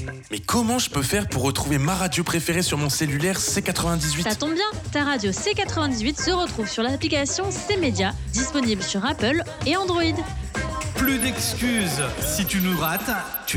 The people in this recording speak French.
Mais comment je peux faire pour retrouver ma radio préférée sur mon cellulaire C98 ? Ça tombe bien, ta radio C98 se retrouve sur l'application C-Média, disponible sur Apple et Android. Plus d'excuses. Si tu nous rates, tu